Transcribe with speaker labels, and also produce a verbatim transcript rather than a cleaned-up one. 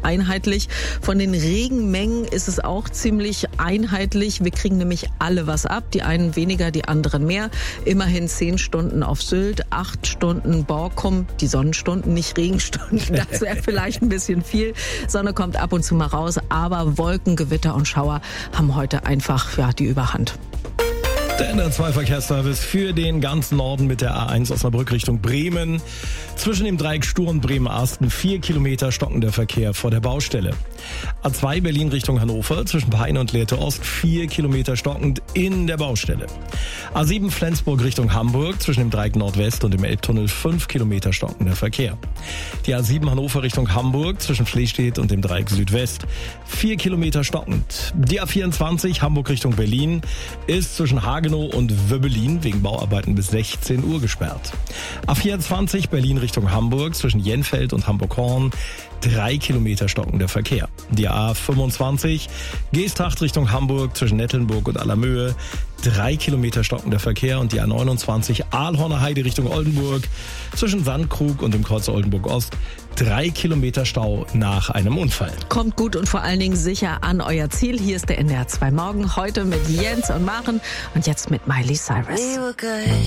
Speaker 1: einheitlich. Von den Regenmengen ist es auch ziemlich einheitlich. Wir kriegen nämlich alle was ab. Die einen weniger, die anderen mehr. Immerhin zehn Stunden auf Sylt, acht Stunden Borkum, die Sonnenstunden, nicht Regenstunden. Das wäre vielleicht ein bisschen viel. Sonne kommt ab und zu mal raus, aber Wolken, Gewitter und Schauer haben heute einfach ja, die Überhand.
Speaker 2: Der N R zwei Verkehrsservice für den ganzen Norden mit der A eins Osnabrück Richtung Bremen. Zwischen dem Dreieck Stur und Bremen-Asten vier Kilometer stockender Verkehr vor der Baustelle. A zwei Berlin Richtung Hannover zwischen Peine und Lehrte Ost vier Kilometer stockend in der Baustelle. A sieben Flensburg Richtung Hamburg zwischen dem Dreieck Nordwest und dem Elbtunnel fünf Kilometer stockender Verkehr. Die A sieben Hannover Richtung Hamburg zwischen Flestedt und dem Dreieck Südwest vier Kilometer stockend. Die A vierundzwanzig Hamburg Richtung Berlin ist zwischen Hagenow und Wöbbelin wegen Bauarbeiten bis sechzehn Uhr gesperrt. A vierundzwanzig Berlin Richtung Hamburg zwischen Jenfeld und Hamburg-Horn drei Kilometer stockender Verkehr. Die A fünfundzwanzig Geesthacht Richtung Hamburg zwischen Nettelnburg und Allermöhe drei Kilometer stockender Verkehr und die A neunundzwanzig Aalhorner Heide Richtung Oldenburg zwischen Sandkrug und dem Kreuz Oldenburg Ost drei Kilometer Stau nach einem Unfall.
Speaker 1: Kommt gut und vor allen Dingen sicher an euer Ziel. Hier ist der N D R zwei Morgen, heute mit Jens und Maren und jetzt mit Miley Cyrus.